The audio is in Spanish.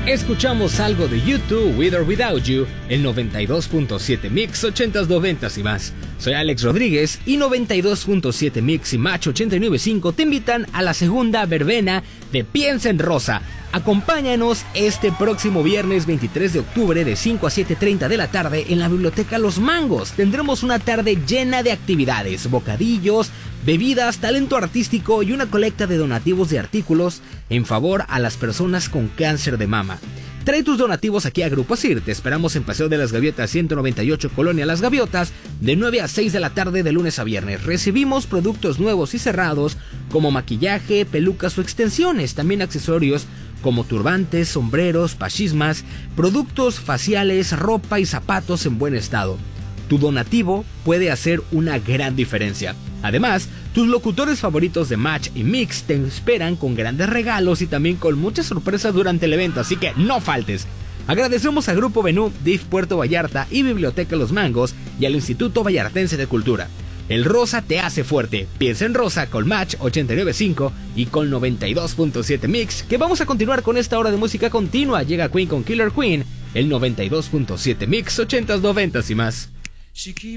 Escuchamos algo de YouTube, With or Without You, el 92.7 Mix 80s, 90s y más. Soy Alex Rodríguez y 92.7 Mix y Match 89.5 te invitan a la segunda verbena de Piensa en Rosa. Acompáñanos este próximo viernes 23 de octubre de 5 a 7:30 de la tarde en la Biblioteca Los Mangos. Tendremos una tarde llena de actividades, bocadillos, bebidas, talento artístico y una colecta de donativos de artículos en favor a las personas con cáncer de mama. Trae tus donativos aquí a Grupo CIR. Te esperamos en Paseo de las Gaviotas 198, Colonia Las Gaviotas, de 9 a 6 de la tarde de lunes a viernes. Recibimos productos nuevos y cerrados como maquillaje, pelucas o extensiones, también accesorios como turbantes, sombreros, pachismas, productos faciales, ropa y zapatos en buen estado. Tu donativo puede hacer una gran diferencia. Además, tus locutores favoritos de Match y Mix te esperan con grandes regalos y también con muchas sorpresas durante el evento, así que no faltes. Agradecemos a Grupo Venú, DIF Puerto Vallarta y Biblioteca Los Mangos y al Instituto Vallartense de Cultura. El rosa te hace fuerte. Piensa en Rosa con Match 89.5 y con 92.7 Mix, que vamos a continuar con esta hora de música continua. Llega Queen con Killer Queen, el 92.7 Mix 80s, 90s y más.